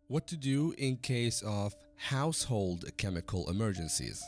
What to do in case of household chemical emergencies.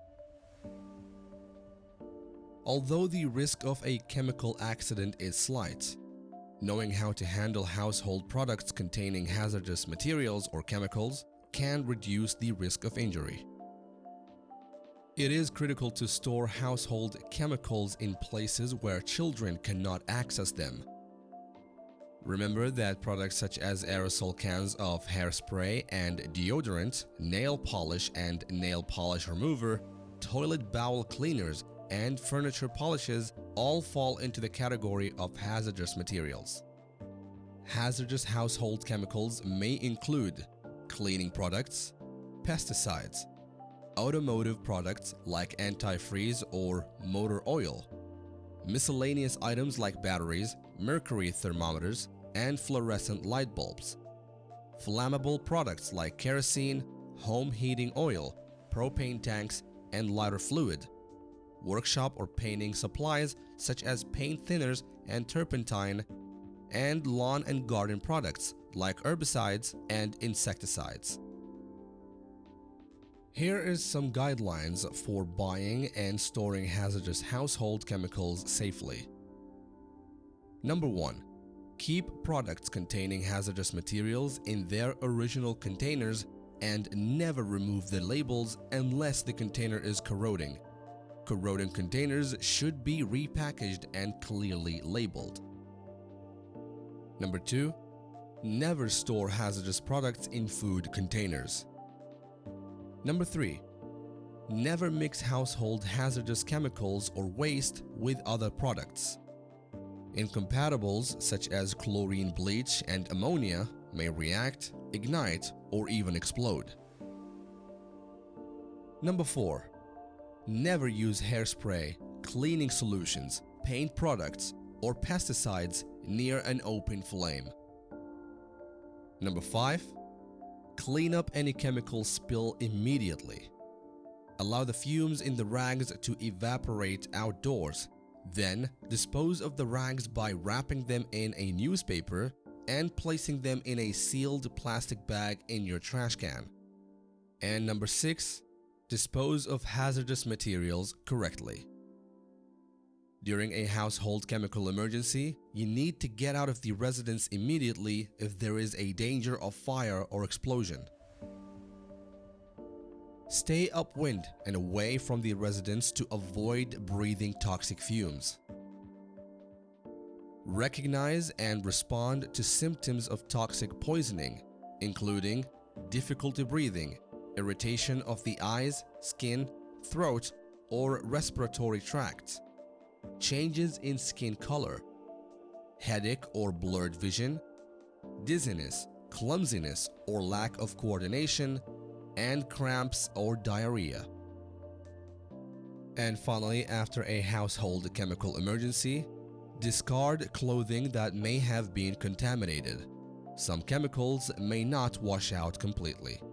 Although the risk of a chemical accident is slight, knowing how to handle household products containing hazardous materials or chemicals can reduce the risk of injury. It is critical to store household chemicals in places where children cannot access them. Remember that products such as aerosol cans of hairspray and deodorant, nail polish and nail polish remover, toilet bowl cleaners, and furniture polishes all fall into the category of hazardous materials. Hazardous household chemicals may include cleaning products, pesticides, automotive products like antifreeze or motor oil, miscellaneous items like batteries, mercury thermometers, and fluorescent light bulbs, flammable products like kerosene, home heating oil, propane tanks, and lighter fluid, workshop or painting supplies such as paint thinners and turpentine, and lawn and garden products like herbicides and insecticides. Here is some guidelines for buying and storing hazardous household chemicals safely. Number 1. Keep products containing hazardous materials in their original containers and never remove the labels unless the container is corroding. Corroding containers should be repackaged and clearly labeled. Number 2. Never store hazardous products in food containers. Number 3. Never mix household hazardous chemicals or waste with other products. Incompatibles such as chlorine bleach and ammonia may react, ignite, or even explode. Number 4. Never use hairspray, cleaning solutions, paint products, or pesticides near an open flame. Number 5. Clean up any chemical spill immediately. Allow the fumes in the rags to evaporate outdoors. Then, dispose of the rags by wrapping them in a newspaper and placing them in a sealed plastic bag in your trash can. And number 6. Dispose of hazardous materials correctly. During a household chemical emergency, you need to get out of the residence immediately if there is a danger of fire or explosion. Stay upwind and away from the residence to avoid breathing toxic fumes. Recognize and respond to symptoms of toxic poisoning, including difficulty breathing, irritation of the eyes, skin, throat, or respiratory tract, changes in skin color, headache or blurred vision, dizziness, clumsiness or lack of coordination, and cramps or diarrhea. And finally, after a household chemical emergency, discard clothing that may have been contaminated. Some chemicals may not wash out completely.